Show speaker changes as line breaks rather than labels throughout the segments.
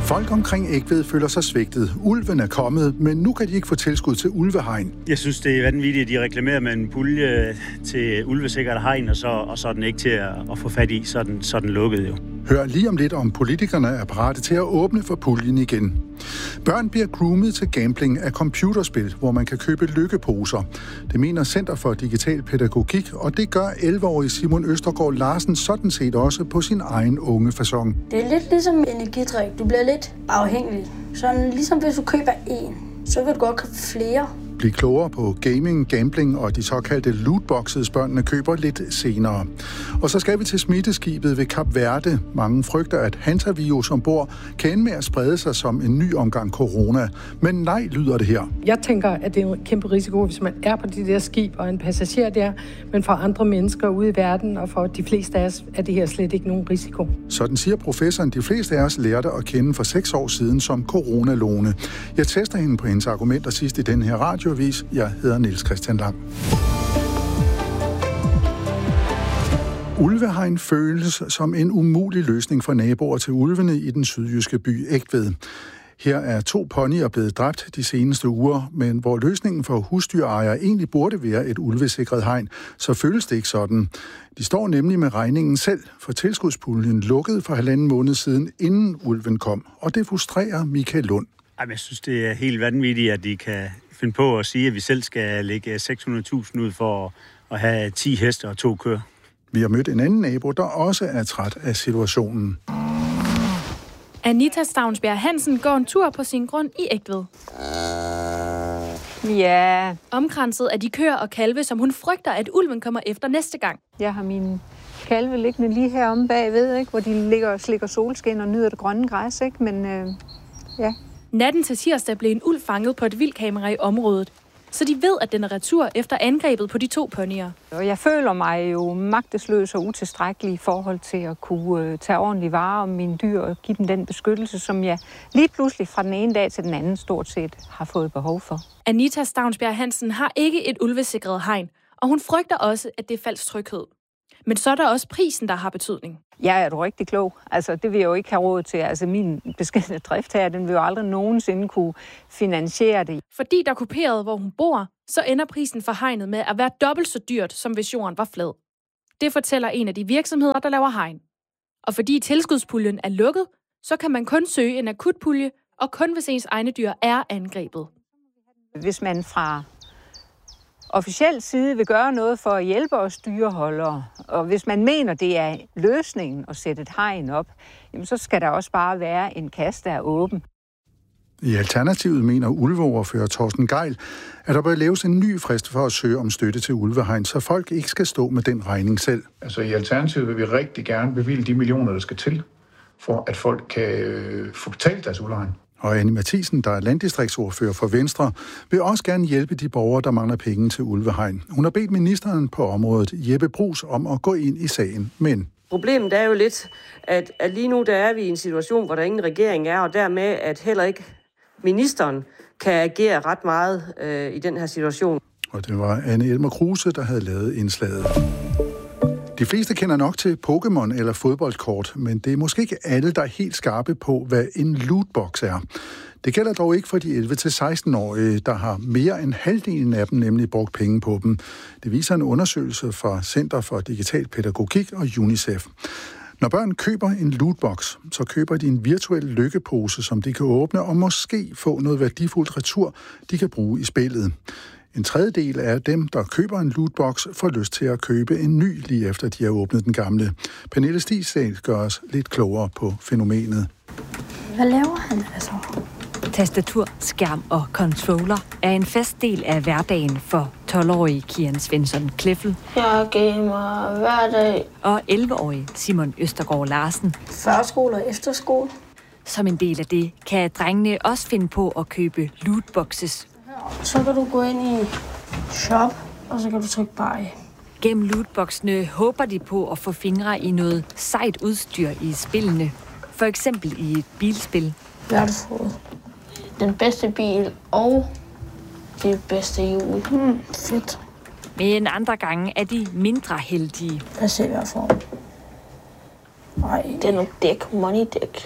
Folk omkring Egtved føler sig svigtet. Ulven er kommet, men nu kan de ikke få tilskud til ulvehegn.
Jeg synes, det er vanvittigt, at de reklamerer med en pulje til ulvesikkert hegn, og så er den ikke til at få fat i, så er den lukket jo.
Hør lige om lidt, om politikerne er parate til at åbne for puljen igen. Børn bliver groomet til gambling af computerspil, hvor man kan købe lykkeposer. Det mener Center for Digital Pædagogik, og det gør 11-årige Simon Østergaard Larsen sådan set også på sin egen unge facon.
Det er lidt ligesom energidrik. Du bliver lidt afhængig. Sådan ligesom hvis du køber en, så kan du godt købe flere.
Bliv klogere på gaming, gambling og de såkaldte lootboxes, børnene køber lidt senere. Og så skal vi til smitteskibet ved Kap Verde. Mange frygter, at hantavirus ombord kan ende med at sprede sig som en ny omgang corona. Men nej, lyder det her.
Jeg tænker, at det er en kæmpe risiko, hvis man er på de der skib og en passager der, men for andre mennesker ude i verden, og for de fleste af os er det her slet ikke nogen risiko.
Sådan siger professoren. De fleste af os lærte at kende for 6 år siden som coronalone. Jeg tester hende på hendes argumenter sidst i den her radioavis. Jeg hedder Niels Christian Lang. Ulvehegn føles som en umulig løsning for naboer til ulvene i den sydjyske by Egtved. Her er 2 ponyer blevet dræbt de seneste uger, men hvor løsningen for husdyrejere egentlig burde være et ulvesikret hegn, så føles det ikke sådan. De står nemlig med regningen selv, for tilskudspuljen lukkede for 1,5 måned siden, inden ulven kom, og det frustrerer Michael Lund.
Jeg synes, det er helt vanvittigt, at de kan finde på at sige, at vi selv skal lægge 600.000 ud for at have 10 heste og 2 køer.
Vi har mødt en anden nabo, der også er træt af situationen.
Anita Stavnsbjerg Hansen går en tur på sin grund i Egtved.
Ja.
Omkranset af de køer og kalve, som hun frygter, at ulven kommer efter næste gang.
Jeg har mine kalve liggende lige heromme bagved, ikke? Hvor de ligger og slikker solskin og nyder det grønne græs, ikke? Men ja.
Natten til tirsdag blev en ulv fanget på et vildkamera i området, så de ved, at den er retur efter angrebet på de 2 ponyer.
Og jeg føler mig jo magtesløs og utilstrækkelig i forhold til at kunne tage ordentlig vare om mine dyr og give dem den beskyttelse, som jeg lige pludselig fra den ene dag til den anden stort set har fået behov for.
Anita Stavnsbjerg Hansen har ikke et ulvesikret hegn, og hun frygter også, at det er falsk tryghed. Men så er der også prisen, der har betydning.
Jeg er jo rigtig klog. Altså, det vil jeg jo ikke have råd til. Altså, min beskedne drift her, den vil jo aldrig nogensinde kunne finansiere det.
Fordi der er kuperet, hvor hun bor, så ender prisen for hegnet med at være dobbelt så dyrt, som hvis jorden var flad. Det fortæller en af de virksomheder, der laver hegn. Og fordi tilskudspuljen er lukket, så kan man kun søge en akutpulje, og kun hvis ens egne dyr er angrebet.
Hvis man fra officiel side vil gøre noget for at hjælpe os dyreholdere, og hvis man mener, det er løsningen at sætte et hegn op, jamen så skal der også bare være en kasse, der er åben.
I Alternativet mener ulveordfører Torsten Geil, at der bør laves en ny frist for at søge om støtte til ulvehegn, så folk ikke skal stå med den regning selv.
Altså i Alternativet vil vi rigtig gerne bevilge de millioner, der skal til, for at folk kan få betalt deres ulvehegn.
Og Annie Mathisen, der er landdistriktsordfører for Venstre, vil også gerne hjælpe de borgere, der mangler penge til ulvehegn. Hun har bedt ministeren på området, Jeppe Bruus, om at gå ind i sagen, men
problemet er jo lidt, at lige nu der er vi i en situation, hvor der ingen regering er, og dermed at heller ikke ministeren kan agere ret meget i den her situation.
Og det var Anne Elmer Kruse, der havde lavet indslaget. De fleste kender nok til Pokémon eller fodboldkort, men det er måske ikke alle, der er helt skarpe på, hvad en lootbox er. Det gælder dog ikke for de 11-16-årige, der har mere end halvdelen af dem nemlig brugt penge på dem. Det viser en undersøgelse fra Center for Digital Pædagogik og UNICEF. Når børn køber en lootbox, så køber de en virtuel lykkepose, som de kan åbne og måske få noget værdifuldt retur, de kan bruge i spillet. En tredjedel af dem, der køber en lootbox, får lyst til at købe en ny, lige efter de har åbnet den gamle. Pernille Stigsdal gør os lidt klogere på fænomenet.
Hvad laver han altså?
Tastatur, skærm og controller er en fast del af hverdagen for 12-årige Kian Svensson Kleffel.
Jeg gamer hver dag.
Og 11-årige Simon Østergaard Larsen.
Førskole og efterskole.
Som en del af det kan drengene også finde på at købe lootboxes.
Så kan du gå ind i shop, og så kan du trykke buy.
Gennem lootboxene håber de på at få fingre i noget sejt udstyr i spillene. For eksempel i et bilspil.
Hvad har du fået? Den bedste bil og det bedste hjul. Fedt.
Men andre gange er de mindre heldige.
Lad os se, hvad jeg får. Nej, det er nogle dæk. Money dæk.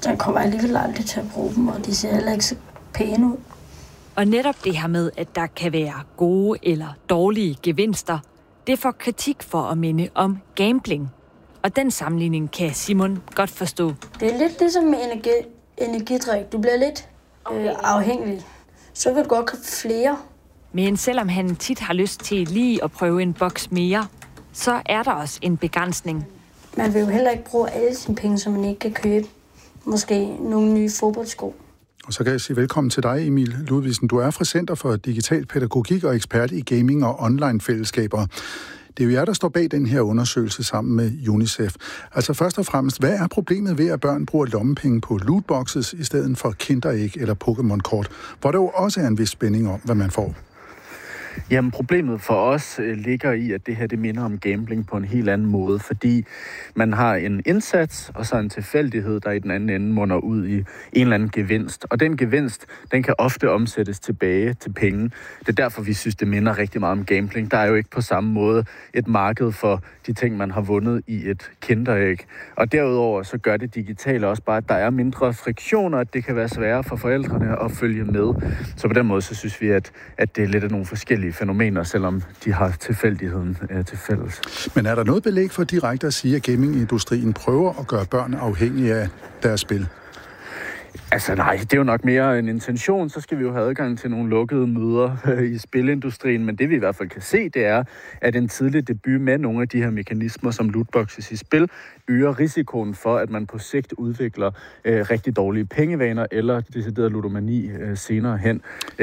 Så kommer jeg alligevel aldrig til at bruge dem, og de ser heller ikke så pæne ud.
Og netop det her med, at der kan være gode eller dårlige gevinster, det får kritik for at minde om gambling. Og den sammenligning kan Simon godt forstå.
Det er lidt ligesom med energidrik. Du bliver lidt afhængig. Så vil du godt købe flere.
Men selvom han tit har lyst til lige at prøve en boks mere, så er der også en begrænsning.
Man vil jo heller ikke bruge alle sine penge, som man ikke kan købe. Måske nogle nye fodboldsko.
Og så kan jeg sige velkommen til dig, Emil Ludvigsen. Du er fra Center for Digital Pædagogik og ekspert i gaming og online-fællesskaber. Det er jo jer, der står bag den her undersøgelse sammen med UNICEF. Altså først og fremmest, hvad er problemet ved, at børn bruger lommepenge på lootboxes i stedet for kinderæg eller Pokémon-kort, hvor der jo også er en vis spænding om, hvad man får?
Jamen, problemet for os ligger i, at det her det minder om gambling på en helt anden måde, fordi man har en indsats, og så en tilfældighed, der i den anden ende munder ud i en eller anden gevinst. Og den gevinst, den kan ofte omsættes tilbage til penge. Det er derfor, vi synes, det minder rigtig meget om gambling. Der er jo ikke på samme måde et marked for de ting, man har vundet i et kinderæg. Og derudover så gør det digitale også bare, at der er mindre friktioner, at det kan være sværere for forældrene at følge med. Så på den måde, så synes vi, at det er lidt af nogle forskellige fænomener, selvom de har tilfældigheden til fælles.
Men er der noget belæg for direkte at sige, at gamingindustrien prøver at gøre børn afhængige af deres spil?
Altså nej, det er jo nok mere en intention. Så skal vi jo have adgang til nogle lukkede møder i spilindustrien, men det vi i hvert fald kan se, det er, at en tidlig debut med nogle af de her mekanismer som lootboxes i spil, øger risikoen for, at man på sigt udvikler rigtig dårlige pengevaner eller decideret ludomani senere hen.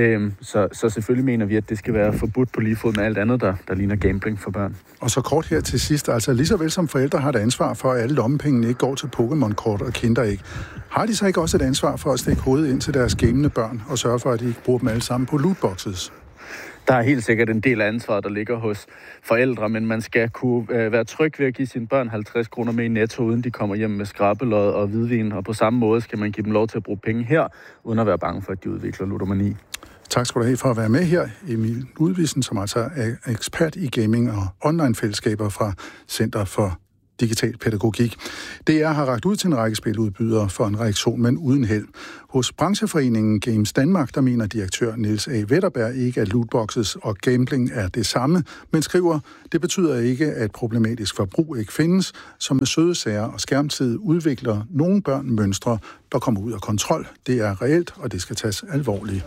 Så selvfølgelig mener vi, at det skal være forbudt på lige fod med alt andet, der ligner gambling for børn.
Og så kort her til sidst, altså lige så vel som forældre har et ansvar for, at alle lommepengene ikke går til Pokémon-kort og kinderæg, har de så ikke også et ansvar for at stikke hovedet ind til deres gamende børn og sørge for, at de ikke bruger dem alle sammen på lootboxes?
Der er helt sikkert en del af ansvaret, der ligger hos forældre, men man skal kunne være tryg ved at give sine børn 50 kroner med i Netto, uden de kommer hjem med skrabelod og hvidvin. Og på samme måde skal man give dem lov til at bruge penge her, uden at være bange for, at de udvikler ludomani.
Tak skal du have for at være med her, Emil Ludvigsen, som altså er ekspert i gaming og online-fællesskaber fra Center for Digital Pædagogik. DR har rakt ud til en række spiludbydere for en reaktion, men uden held. Hos brancheforeningen Games Danmark, der mener direktør Niels A. Wetterberg ikke, at lootboxes og gambling er det samme, men skriver, det betyder ikke, at problematisk forbrug ikke findes, som med søde sager og skærmtid udvikler nogle børn mønstre, der kommer ud af kontrol. Det er reelt, og det skal tages alvorligt.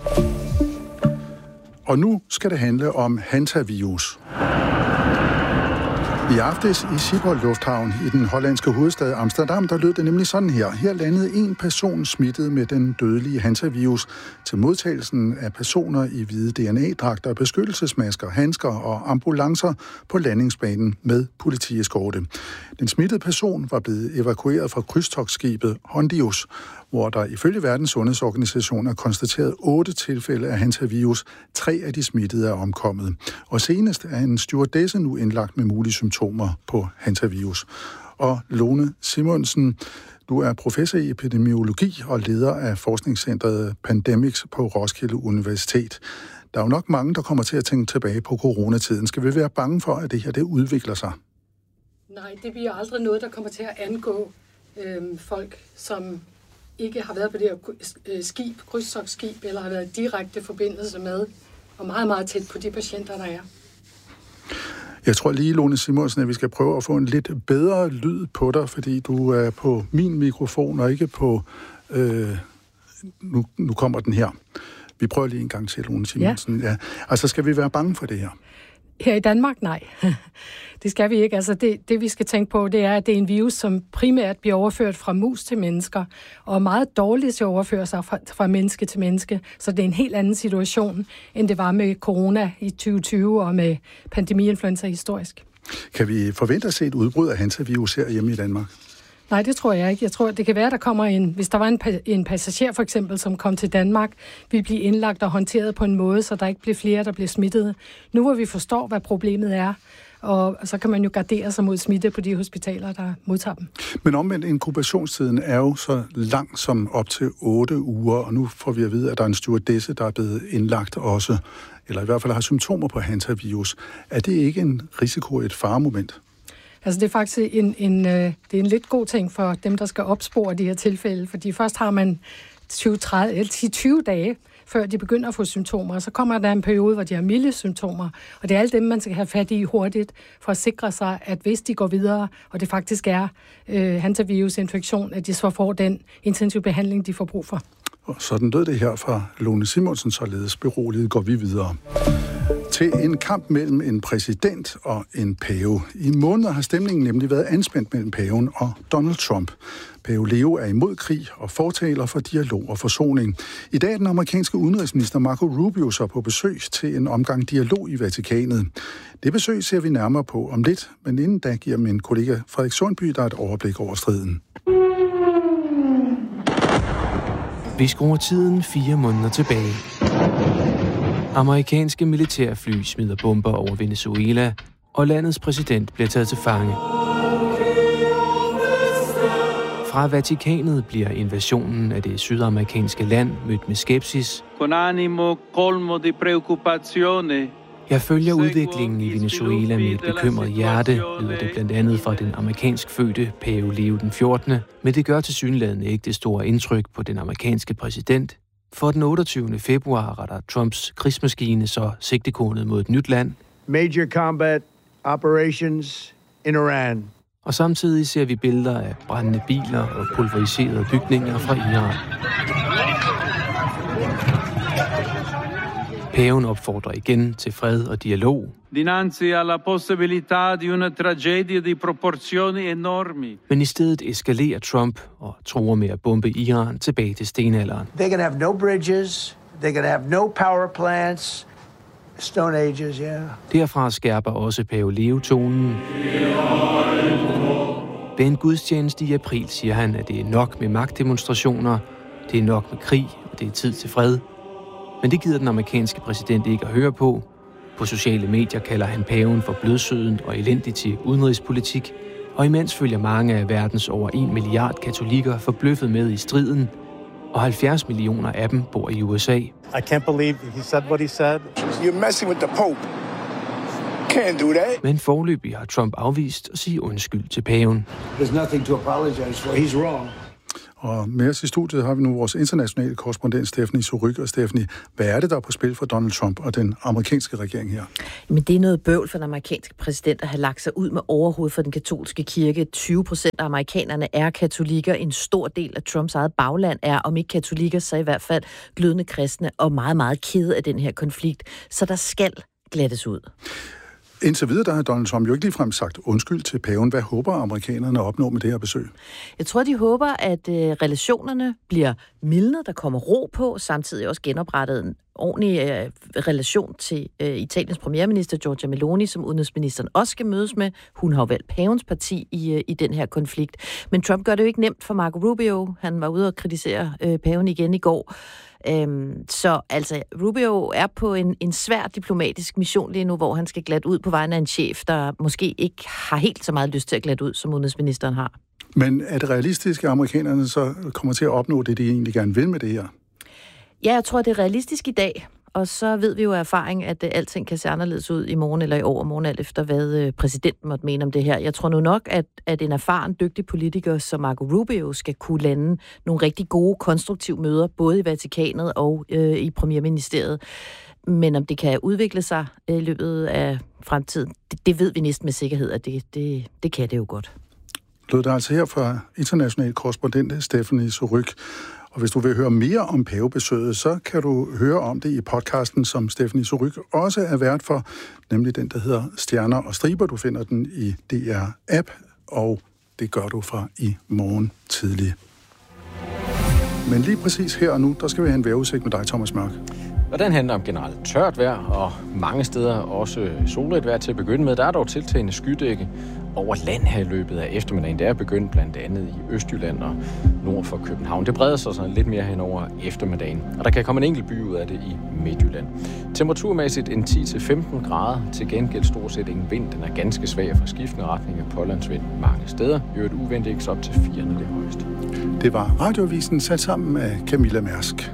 Og nu skal det handle om hantavirus. I aftes i Schiphol Lufthavn i den hollandske hovedstad Amsterdam, der lød det nemlig sådan her. Her landede en person smittet med den dødelige hantavirus. Til modtagelsen af personer i hvide DNA-dragter, beskyttelsesmasker, handsker og ambulancer på landingsbanen med politieskorte. Den smittede person var blevet evakueret fra krydstogtskibet Hondius, hvor der ifølge Verdens Sundhedsorganisation er konstateret 8 tilfælde af hantavirus. 3 af de smittede er omkommet. Og senest er en stewardesse nu indlagt med mulige symptomer på hantavirus. Og Lone Simonsen, du er professor i epidemiologi og leder af forskningscentret Pandemics på Roskilde Universitet. Der er jo nok mange, der kommer til at tænke tilbage på coronatiden. Skal vi være bange for, at det her det udvikler sig?
Nej, det bliver aldrig noget, der kommer til at angå folk, som ikke har været på det her skib, krydstogtskib, eller har været direkte forbindelse med, og meget, meget tæt på de patienter, der er. Jeg tror lige, Lone Simonsen, at vi skal prøve at få en lidt bedre lyd på dig, fordi du er på min mikrofon, og ikke på... Nu kommer den her. Vi prøver lige en gang til, Lone Simonsen. Ja. Altså, skal vi være bange for det her?
Her i Danmark, nej. Det skal vi ikke. Altså det vi skal tænke på, det er, at det er en virus, som primært bliver overført fra mus til mennesker, og meget dårligt til at overføre sig fra menneske til menneske. Så det er en helt anden situation, end det var med corona i 2020 og med pandemi-influenza historisk.
Kan vi forvente at se et udbrud af hantavirus her hjemme i Danmark?
Nej, det tror jeg ikke. Jeg tror, det kan være, der kommer hvis der var en passager for eksempel, som kom til Danmark, ville blive indlagt og håndteret på en måde, så der ikke bliver flere, der bliver smittet. Nu hvor vi forstår, hvad problemet er, og så kan man jo gardere sig mod smitte på de hospitaler, der modtager dem.
Men omvendt, inkubationstiden er jo så lang som op til 8 uger, og nu får vi at vide, at der er en stewardesse, der er blevet indlagt også, eller i hvert fald har symptomer på hantavirus. Er det ikke en risiko, et faremoment?
Altså det er faktisk det er en lidt god ting for dem, der skal opspore de her tilfælde, fordi først har man 20 dage, før de begynder at få symptomer, og så kommer der en periode, hvor de har milde symptomer, og det er alle dem, man skal have fat i hurtigt, for at sikre sig, at hvis de går videre, og det faktisk er hantavirusinfektion, at de så får den intensive behandling, de får brug for.
Og sådan lød det her fra Lone Simonsen, således beroliget går vi videre. Til en kamp mellem en præsident og en pave. I måneder har stemningen nemlig været anspændt mellem paven og Donald Trump. Pave Leo er imod krig og fortaler for dialog og forsoning. I dag er den amerikanske udenrigsminister Marco Rubio så på besøg til en omgang dialog i Vatikanet. Det besøg ser vi nærmere på om lidt, men inden da giver min kollega Frederik Sundby der et overblik over striden.
Vi skruer tiden 4 måneder tilbage. Amerikanske militærfly smider bomber over Venezuela, og landets præsident bliver taget til fange. Fra Vatikanet bliver invasionen af det sydamerikanske land mødt med skepsis.
Con animo colmo di preoccupazione.
Jeg følger udviklingen i Venezuela med et bekymret hjerte, lyder det blandt andet fra den amerikansk fødte Pave Leo den 14., men det gør tilsyneladende ikke det store indtryk på den amerikanske præsident. For den 28. februar retter Trumps krigsmaskine så sigtekornet mod et nyt land.
Major combat operations in Iran.
Og samtidig ser vi billeder af brændende biler og pulveriserede bygninger fra Iran. Paven opfordrer igen til fred og dialog.
Dinanzi alla possibilità di una tragedia di proporzioni enormi.
Men i stedet eskalerer Trump og truer med at bombe Iran tilbage til stenalderen.
They can have no bridges, they can have no power plants. Stone Ages, yeah.
Derfra skærper også Pave Leo tonen. Ved en gudstjeneste i april siger han, at det er nok med magtdemonstrationer, det er nok med krig, og det er tid til fred. Men det gider den amerikanske præsident ikke at høre på. På sociale medier kalder han paven for blødsøden og elendig til udenrigspolitik, og imens følger mange af verdens over 1 milliard katolikker forbløffet med i striden, og 70 millioner af dem bor i USA.
I can't believe he said what he said.
You're messing with the Pope. Can't do that.
Men foreløbig har Trump afvist at sige undskyld til paven.
There's nothing to apologize for. He's wrong.
Og med os i studiet har vi nu vores internationale korrespondent Stephanie Surrugue. Og Stephanie, hvad er det, der er på spil for Donald Trump og den amerikanske regering her?
Men det er noget bøvl for den amerikanske præsident at have lagt sig ud med overhovedet for den katolske kirke. 20% af amerikanerne er katolikker. En stor del af Trumps eget bagland er, om ikke katolikker, så i hvert fald glødende kristne og meget, meget kede af den her konflikt. Så der skal glattes ud.
Indtil videre, der har Donald Trump jo ikke ligefrem sagt undskyld til paven. Hvad håber amerikanerne at opnå med det her besøg?
Jeg tror, de håber, at relationerne bliver mildnet, der kommer ro på, samtidig også genoprettet en ordentlig relation til Italiens premierminister Giorgia Meloni, som udenrigsministeren også skal mødes med. Hun har jo valgt pavens parti i den her konflikt. Men Trump gør det jo ikke nemt for Marco Rubio. Han var ude og kritisere paven igen i går. Så altså, Rubio er på en svær diplomatisk mission lige nu, hvor han skal glatte ud på vegne af en chef, der måske ikke har helt så meget lyst til at glatte ud, som udenrigsministeren har.
Men er det realistisk, at amerikanerne så kommer til at opnå det, de egentlig gerne vil med det her?
Ja, jeg tror, det er realistisk i dag. Og så ved vi jo af erfaring, at alting kan se anderledes ud i morgen eller i overmorgen, alt efter hvad præsidenten måtte mene om det her. Jeg tror nu nok, at en erfaren, dygtig politiker som Marco Rubio skal kunne lande nogle rigtig gode, konstruktive møder, både i Vatikanet og i Premierministeriet. Men om det kan udvikle sig i løbet af fremtiden, det ved vi næsten med sikkerhed, at det kan det jo godt.
Lød der altså her fra international korrespondent Stephanie Surrugue. Og hvis du vil høre mere om pavebesøget, så kan du høre om det i podcasten, som Stephanie Surrugue også er vært for, nemlig den, der hedder Stjerner og Striber. Du finder den i DR-app, og det gør du fra i morgen tidlig. Men lige præcis her og nu, der skal vi have en vejrudsigt med dig, Thomas Mørk.
Og den handler om generelt tørt vejr, og mange steder også solrigt vejr til at begynde med. Der er dog tiltagende skydække over land her i løbet af eftermiddagen. Det er begyndt blandt andet i Østjylland og nord for København. Det breder sig sådan lidt mere hen over eftermiddagen, og der kan komme en enkelt by ud af det i Midtjylland. Temperaturmæssigt en 10-15 grader. Til gengæld stort set ingen vind. Den er ganske svag fra skiftende retninger. Pålandsvind mange steder. Jo et uvindex op til 4 det højeste.
Det var Radioavisen sat sammen af Camilla Mærsk.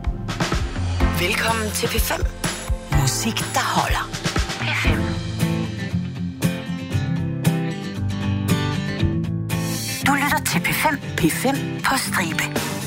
Velkommen til P5. Musik, der holder. P5. til P5. P5 på stribe.